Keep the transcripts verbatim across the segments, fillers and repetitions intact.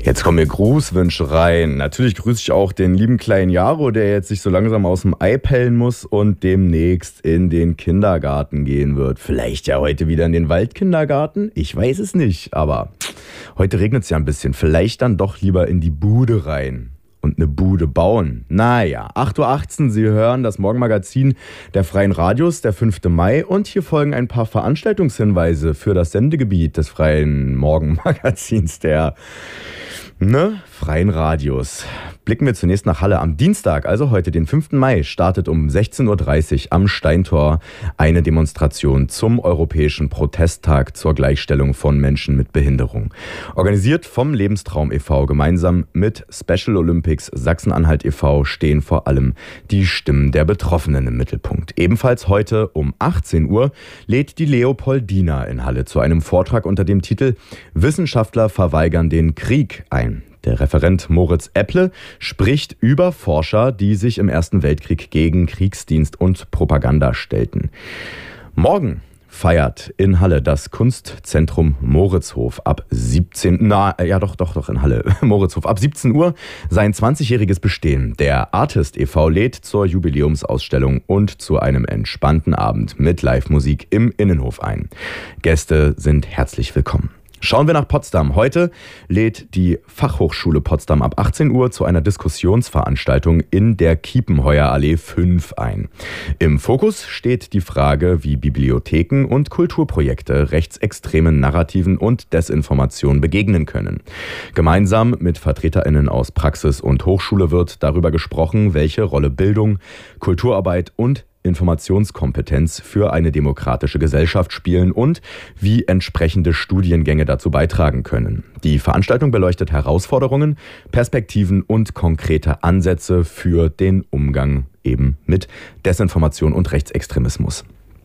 Jetzt kommen mir Grußwünsche rein. Natürlich grüße ich auch den lieben kleinen Jaro, der jetzt sich so langsam aus dem Ei pellen muss und demnächst in den Kindergarten gehen wird. Vielleicht ja heute wieder in den Waldkindergarten? Ich weiß es nicht, aber heute regnet es ja ein bisschen. Vielleicht dann doch lieber in die Bude rein und eine Bude bauen. Naja, acht Uhr achtzehn, Sie hören das Morgenmagazin der Freien Radios, der fünfte Mai. Und hier folgen ein paar Veranstaltungshinweise für das Sendegebiet des Freien Morgenmagazins der Ne? Freien Radios. Blicken wir zunächst nach Halle. Am Dienstag, also heute, den fünften Mai, startet um sechzehn Uhr dreißig am Steintor eine Demonstration zum Europäischen Protesttag zur Gleichstellung von Menschen mit Behinderung. Organisiert vom Lebenstraum e V gemeinsam mit Special Olympics Sachsen-Anhalt e V stehen vor allem die Stimmen der Betroffenen im Mittelpunkt. Ebenfalls heute um achtzehn Uhr lädt die Leopoldina in Halle zu einem Vortrag unter dem Titel Wissenschaftler verweigern den Krieg ein. Der Referent Moritz Epple spricht über Forscher, die sich im Ersten Weltkrieg gegen Kriegsdienst und Propaganda stellten. Morgen feiert in Halle das Kunstzentrum Moritzhof ab siebzehn, na ja doch, doch, doch in Halle, Moritzhof ab siebzehn Uhr sein zwanzigjähriges Bestehen. Der Artist e V lädt zur Jubiläumsausstellung und zu einem entspannten Abend mit Live-Musik im Innenhof ein. Gäste sind herzlich willkommen. Schauen wir nach Potsdam. Heute lädt die Fachhochschule Potsdam ab achtzehn Uhr zu einer Diskussionsveranstaltung in der Kiepenheuer-Allee fünf ein. Im Fokus steht die Frage, wie Bibliotheken und Kulturprojekte rechtsextremen Narrativen und Desinformation begegnen können. Gemeinsam mit VertreterInnen aus Praxis und Hochschule wird darüber gesprochen, welche Rolle Bildung, Kulturarbeit und Informationskompetenz für eine demokratische Gesellschaft spielen und wie entsprechende Studiengänge dazu beitragen können. Die Veranstaltung beleuchtet Herausforderungen, Perspektiven und konkrete Ansätze für den Umgang eben mit Desinformation und Rechtsextremismus.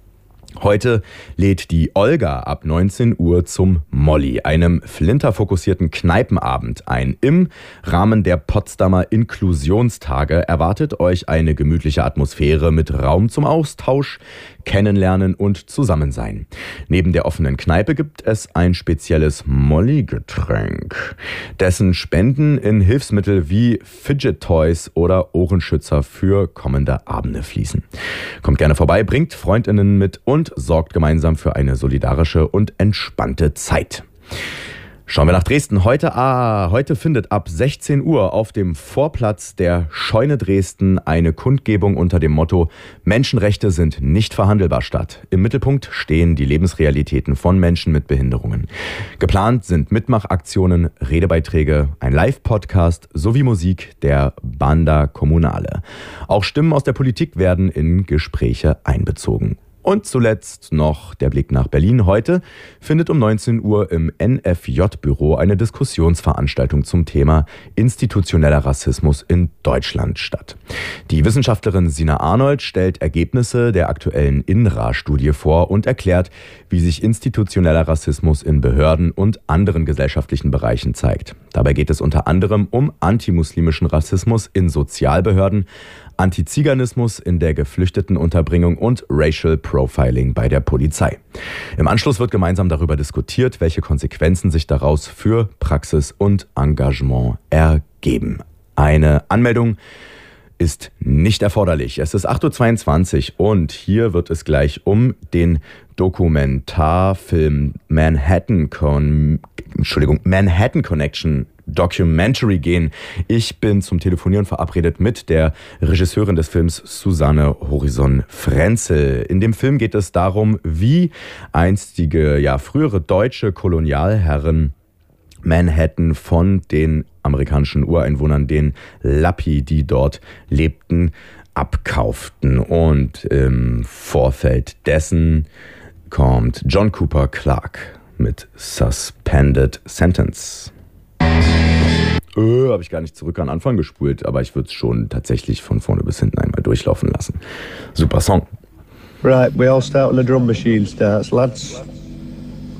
Heute lädt die Olga ab neunzehn Uhr zum Molly, einem flinterfokussierten Kneipenabend ein. Im Rahmen der Potsdamer Inklusionstage erwartet euch eine gemütliche Atmosphäre mit Raum zum Austausch, Kennenlernen und Zusammensein. Neben der offenen Kneipe gibt es ein spezielles Molly-Getränk, dessen Spenden in Hilfsmittel wie Fidget Toys oder Ohrenschützer für kommende Abende fließen. Kommt gerne vorbei, bringt FreundInnen mit und sorgt gemeinsam für eine solidarische und entspannte Zeit. Schauen wir nach Dresden. Heute, ah, heute findet ab sechzehn Uhr auf dem Vorplatz der Scheune Dresden eine Kundgebung unter dem Motto Menschenrechte sind nicht verhandelbar statt. Im Mittelpunkt stehen die Lebensrealitäten von Menschen mit Behinderungen. Geplant sind Mitmachaktionen, Redebeiträge, ein Live-Podcast sowie Musik der Banda Comunale. Auch Stimmen aus der Politik werden in Gespräche einbezogen. Und zuletzt noch der Blick nach Berlin. Heute findet um neunzehn Uhr im N F J-Büro eine Diskussionsveranstaltung zum Thema institutioneller Rassismus in Deutschland statt. Die Wissenschaftlerin Sina Arnold stellt Ergebnisse der aktuellen I N R A-Studie vor und erklärt, wie sich institutioneller Rassismus in Behörden und anderen gesellschaftlichen Bereichen zeigt. Dabei geht es unter anderem um antimuslimischen Rassismus in Sozialbehörden, Antiziganismus in der Geflüchtetenunterbringung und Racial Profiling bei der Polizei. Im Anschluss wird gemeinsam darüber diskutiert, welche Konsequenzen sich daraus für Praxis und Engagement ergeben. Eine Anmeldung ist nicht erforderlich. Es ist acht Uhr zweiundzwanzig und hier wird es gleich um den Dokumentarfilm Manhattan, Con- Entschuldigung, Manhattan Connection Documentary gehen. Ich bin zum Telefonieren verabredet mit der Regisseurin des Films Susanne Horizon-Frenzel. In dem Film geht es darum, wie einstige, ja, frühere deutsche Kolonialherren Manhattan von den amerikanischen Ureinwohnern, den Lappi, die dort lebten, abkauften. Und im Vorfeld dessen kommt John Cooper Clarke mit Suspended Sentence. Äh, habe ich gar nicht zurück an Anfang gespult, aber ich würde es schon tatsächlich von vorne bis hinten einmal durchlaufen lassen. Super Song. Right, we all start when the drum machine starts, lads.